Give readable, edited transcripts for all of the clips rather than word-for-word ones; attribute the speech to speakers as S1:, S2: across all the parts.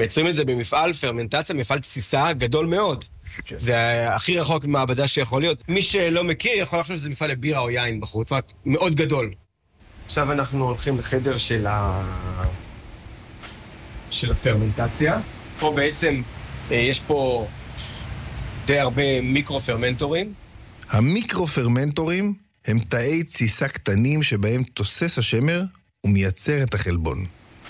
S1: מייצרים את זה במפעל פרמנטציה, מפעל תסיסה גדול מאוד. זה הכי רחוק ממעבדה שיכול להיות. מי שלא מכיר יכול לחשוב שזה מפעל לבירה או יין בחוץ, רק מאוד גדול. עכשיו אנחנו הולכים לחדר של הפרמנטציה. פה בעצם יש פה די הרבה מיקרו-פרמנטורים.
S2: המיקרו-פרמנטורים הם תאי תסיסה קטנים שבהם תוסס השמר ומייצר את החלבון.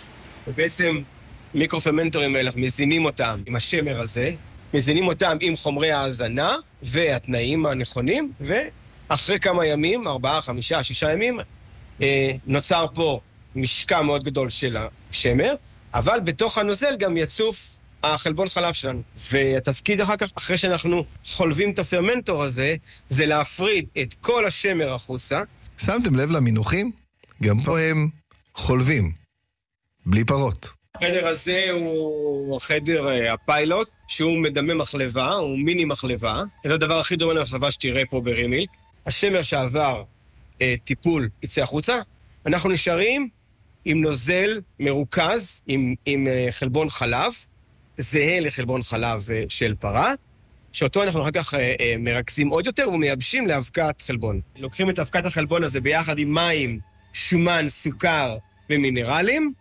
S1: ובעצם מיקרו-פרמנטורים האלה, מזינים אותם עם השמר הזה, מזינים אותם עם חומרי ההזנה והתנאים הנכונים, ואחרי כמה ימים, 4, 5, 6 ימים, נוצר פה משקע מאוד גדול של השמר, אבל בתוך הנוזל גם יצוף החלבון חלב שלנו. והתפקיד אחר כך, אחרי שאנחנו חולבים את הפרמנטור הזה, זה להפריד את כל השמר החוצה.
S2: שמתם לב למינוחים? גם פה הם חולבים, בלי פרות.
S1: החדר הזה הוא חדר הפיילוט, שהוא מדמה מחלבה, הוא מיני מחלבה. זה הדבר הכי דומה למחלבה שתראה פה ברימילק. השמר שעבר טיפול יצא החוצה. אנחנו נשארים עם נוזל מרוכז, עם חלבון חלב, זהה לחלבון חלב של פרה, שאותו אנחנו אחר כך מרכזים עוד יותר ומייבשים לאבקת חלבון. לוקחים את אבקת החלבון הזה ביחד עם מים, שומן, סוכר ומינרלים,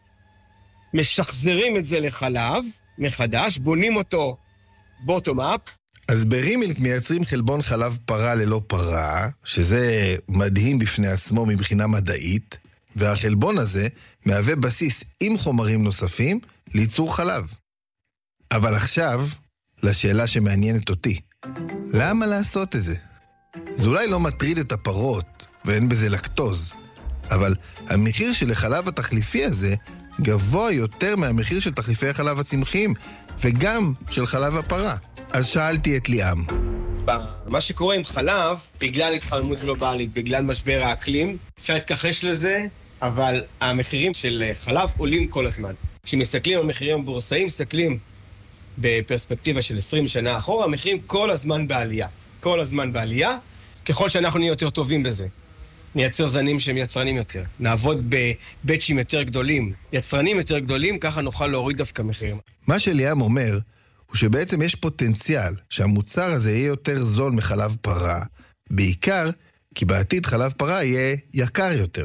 S1: משחזרים את זה לחלב מחדש, בונים אותו בוטום-אפ.
S2: אז ברימילק מייצרים חלבון חלב פרה ללא פרה, שזה מדהים בפני עצמו מבחינה מדעית, והחלבון הזה מהווה בסיס עם חומרים נוספים לייצור חלב. אבל עכשיו, לשאלה שמעניינת אותי, למה לעשות את זה? זה אולי לא מטריד את הפרות, ואין בזה לקטוז, אבל המחיר של החלב התחליפי הזה גבוה יותר מהמחיר של תחליפי החלב הצמחיים, וגם של חלב הפרה. אז שאלתי את ליאם.
S1: מה שקורה עם חלב, בגלל התחממות גלובלית, בגלל משבר האקלים, אפשר להתכחש לזה, אבל המחירים של חלב עולים כל הזמן. כשמסתכלים על מחירים הבורסאיים, מסתכלים בפרספקטיבה של 20 שנה אחורה, המחירים כל הזמן בעלייה. כל הזמן בעלייה, ככל שאנחנו נהיה יותר טובים בזה. נייצר זנים שהם יצרנים יותר. נעבוד בבצ'ים יותר גדולים, יצרנים יותר גדולים, ככה נוכל להוריד דווקא מחירים.
S2: מה שליאם אומר, הוא שבעצם יש פוטנציאל שהמוצר הזה יהיה יותר זול מחלב פרה, בעיקר כי בעתיד חלב פרה יהיה יקר יותר.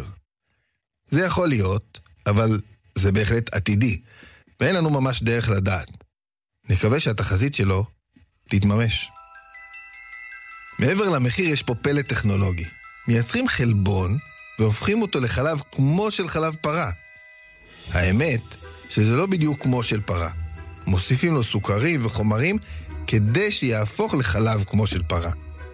S2: זה יכול להיות, אבל זה בהחלט עתידי, ואין לנו ממש דרך לדעת. נקווה שהתחזית שלו תתממש. מעבר למחיר יש פה פלא טכנולוגי. מייצרים חלבון והופכים אותו לחלב כמו של חלב פרה. האמת שזה לא בדיוק כמו של פרה. מוסיפים לו סוכרים וחומרים כדי שיהפוך לחלב כמו של פרה.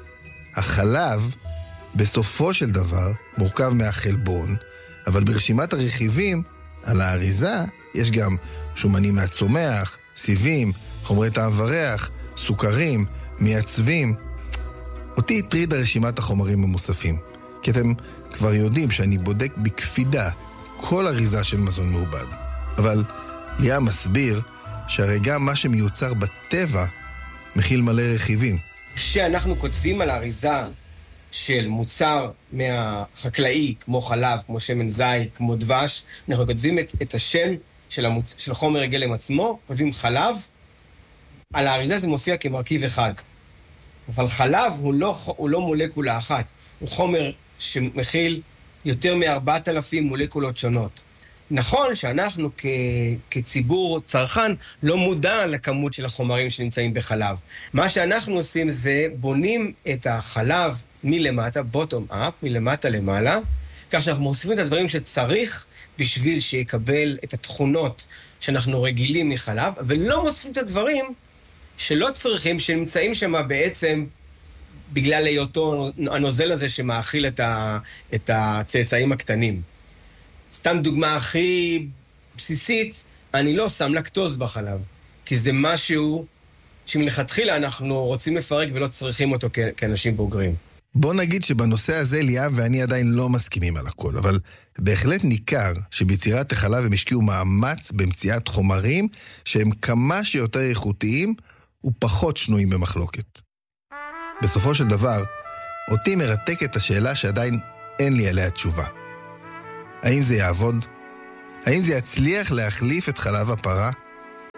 S2: החלב בסופו של דבר מורכב מהחלבון, אבל ברשימת הרכיבים על האריזה יש גם שומנים מהצומח, סיבים, חומרי טעם וריח, סוכרים, מייצבים. אותי הטרידה רשימת החומרים המוספים, כי אתם כבר יודעים שאני בודק בקפידה כל אריזה של מזון מעובד. אבל ליאם מסביר שהרי גם מה שמיוצר בטבע מכיל מלא רכיבים.
S1: כשאנחנו כותבים על האריזה של מוצר מהחקלאי, כמו חלב, כמו שמן זית, כמו דבש, אנחנו כותבים את השם של חומר הגלם עצמו, כותבים חלב, על האריזה זה מופיע כמרכיב אחד. אבל חלב הוא לא מולקולה אחת, הוא חומר שמכיל יותר מ-4,000 מולקולות שונות. נכון שאנחנו כציבור צרכן לא מודע לכמות של החומרים שנמצאים בחלב. מה שאנחנו עושים זה בונים את החלב מלמטה, bottom-up, מלמטה למעלה, כך שאנחנו מוסיפים את הדברים שצריך בשביל שיקבל את התכונות שאנחנו רגילים מחלב, ולא מוסיפים את הדברים שלא צריכים, שנמצאים שם בעצם בגלל היותו הנוזל הזה שמאכיל את הצאצאים הקטנים. סתם דוגמה הכי בסיסית, אני לא שם לקטוז בחלב, כי זה משהו שמלכתחילה אנחנו רוצים לפרק ולא צריכים אותו כאנשים בוגרים.
S2: בוא נגיד שבנושא הזה ליאם ואני עדיין לא מסכימים על הכל, אבל בהחלט ניכר שביצירת החלב הם השקיעו מאמץ במציאת חומרים שהם כמה שיותר איכותיים ופחות שנויים במחלוקת. בסופו של דבר, אותי מרתקת השאלה שעדיין אין לי עליה תשובה. האם זה יעבוד? האם זה יצליח להחליף את חלב הפרה?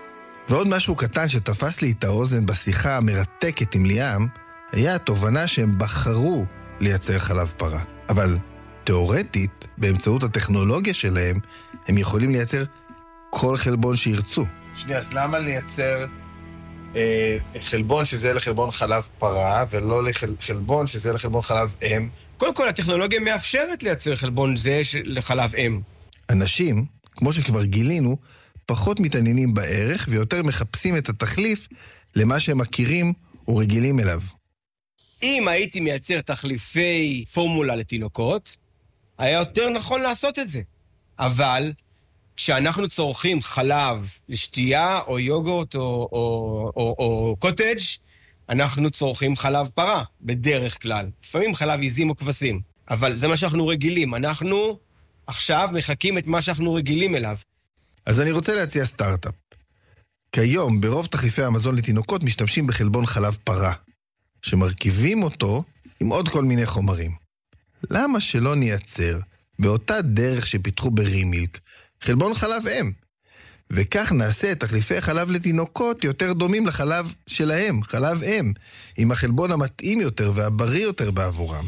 S2: ועוד משהו קטן שתפס לי את האוזן בשיחה המרתקת עם ליאם, היה התובנה שהם בחרו לייצר חלב פרה. אבל תיאורטית, באמצעות הטכנולוגיה שלהם, הם יכולים לייצר כל חלבון שירצו. שנייה, אז למה לייצר חלבון שזה לחלבון חלב פרה, ולא לחלבון שזה לחלבון חלב אם?
S1: קודם כל, הטכנולוגיה מאפשרת לייצר חלבון זה לחלב אם.
S2: אנשים, כמו שכבר גילינו, פחות מתעניינים בערך ויותר מחפשים את התחליף למה שהם מכירים ורגילים אליו.
S1: אם הייתי מייצר תחליפי פורמולה לתינוקות, היה יותר נכון לעשות את זה. אבל כשאנחנו צורכים חלב לשתייה או יוגורט או קוטג', אנחנו צורכים חלב פרה, בדרך כלל. לפעמים חלב עיזים או כבשים. אבל זה מה שאנחנו רגילים. אנחנו עכשיו מחכים את מה שאנחנו רגילים אליו.
S2: אז אני רוצה להציע סטארט-אפ. כיום, ברוב תחליפי המזון לתינוקות משתמשים בחלבון חלב פרה, שמרכיבים אותו עם עוד כל מיני חומרים. למה שלא נייצר, באותה דרך שפיתחו ברימילק, חלבון חלב אם? וכך נעשה את תחליפי חלב לתינוקות יותר דומים לחלב שלהם, חלב אם, עם החלבון המתאים יותר והבריא יותר בעבורם.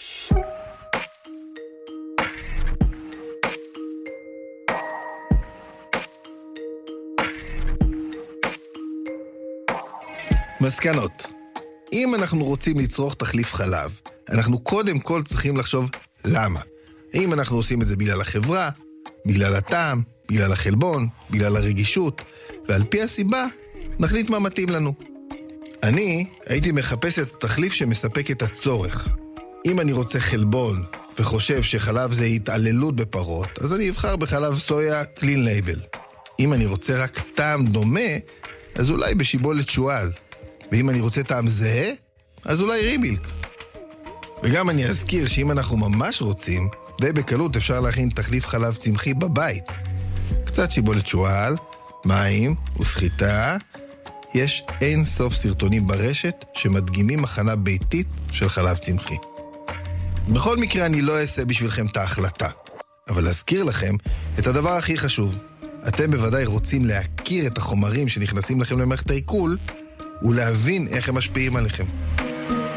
S2: מסקנות. אם אנחנו רוצים לצרוך תחליף חלב, אנחנו קודם כל צריכים לחשוב למה. האם אנחנו עושים את זה בגלל החברה, בגלל הטעם, בגלל החלבון, בגלל הרגישות, ועל פי הסיבה נחליט מה מתאים לנו. אני הייתי מחפש את התחליף שמספק את הצורך. אם אני רוצה חלבון וחושב שחלב זה התעללות בפרות, אז אני אבחר בחלב סויה קלין לייבל. אם אני רוצה רק טעם דומה, אז אולי בשיבולת שועל. ואם אני רוצה טעם זהה, אז אולי רימילק. וגם אני אזכיר שאם אנחנו ממש רוצים, די בקלות אפשר להכין תחליף חלב צמחי בבית. קצת שיבולת שועל, מים וסחיטה. יש אין סוף סרטונים ברשת שמדגימים הכנה ביתית של חלב צמחי. בכל מקרה אני לא אעשה בשבילכם את ההחלטה. אבל להזכיר לכם את הדבר הכי חשוב. אתם בוודאי רוצים להכיר את החומרים שנכנסים לכם למערכת העיכול, ולהבין איך הם משפיעים עליכם.